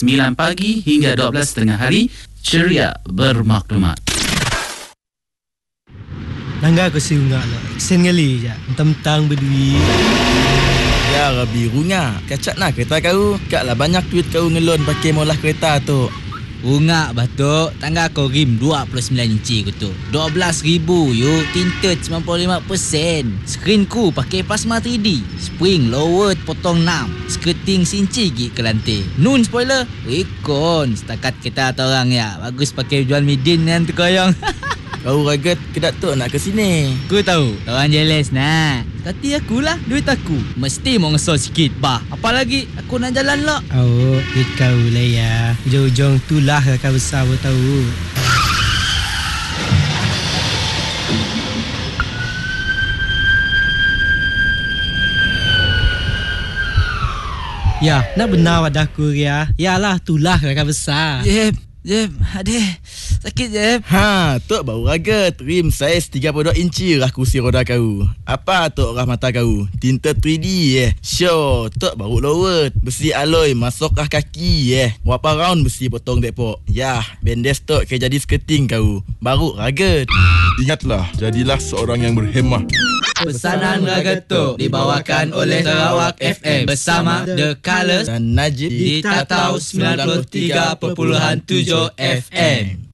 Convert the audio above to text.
9 pagi hingga 12 tengah hari. Ceria bermaklumat. Langgar aku siungak lah. Sen kali je. Mentang-mentang berduit. Ya Rabi Runga, kacak nak kereta kau. Kaklah banyak duit kau ngelon pakai molah kereta tu. Rungak batuk, tangga kau rim 29 inci ku tu. 12,000 yuk, tinted 95%. Skrin ku pakai plasma 3D. Spring lowered potong 6. Skirting sinci gig ke lantai. Nun spoiler, rekon. Setakat kita atau orang ya. Bagus pakai jual midin yang terkoyong. Kau ragat ke Datuk nak ke sini? Ku tahu, orang jealous nak. Kati akulah, duit aku. Mesti mau ngesol sikit bah. Apalagi aku nak jalan lah. Oh, duit kau lah ya. Ujung-ujung tu lah kakak besar pun tahu. Ya, nak benar pada aku ya. Yalah, itulah kakak besar. Jeb, aduh, sakit Jeb. Tok baru ragat. Rim saiz 32 inci lah kursi roda kau. Apa tok rah mata kau? Tinta 3D Sure, tok baru lowered. Besi alloy masuk rah kaki Berapa round besi potong depok. Yah, bendes tok ke jadi skirting kau. Baru ragat. Ingatlah, jadilah seorang yang berhemah. Pesanan Ragatok dibawakan oleh Sarawak FM bersama The Colours Dan Najib di Tatau 93.7 FM.